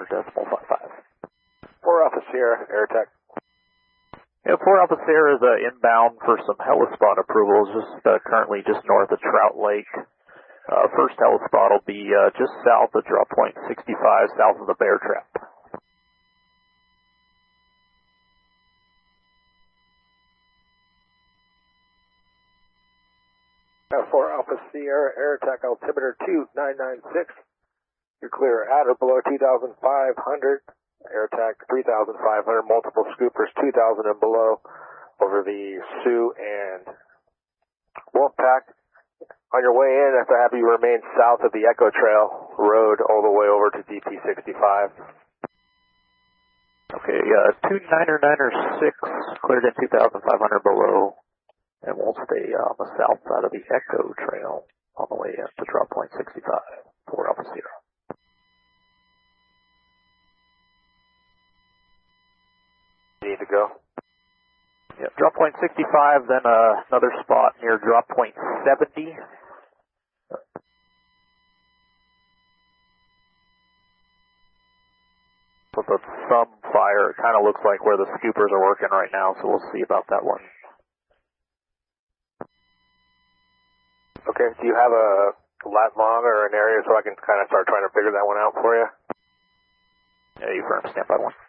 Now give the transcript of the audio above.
4.55. 4 Alpha Sierra, Air Tech. Yeah, 4 Alpha Sierra is inbound for some helispot approvals, currently just north of Trout Lake. First helispot will be just south of drop point 65, south of the Bear Trap. For Alpha Sierra, Air Tech altimeter 2996. You're clear at or below 2,500. Air Tech 3,500. Multiple scoopers 2,000 and below over the Sioux and Wolfpack. On your way in, if I have you remain south of the Echo Trail Road all the way over to DP 65. Okay, 29906 cleared at 2,500 below. And we'll stay on the south side of the Echo Trail on the way in to drop point 65, 4 Alpha Sierra. You need to go? Yeah, drop point 65, then another spot near drop point 70. With the thumb fire, it kind of looks like where the scoopers are working right now, so we'll see about that one. Okay, do you have a lat long or an area so I can kind of start trying to figure that one out for you? Yeah, you firm, stand by 1.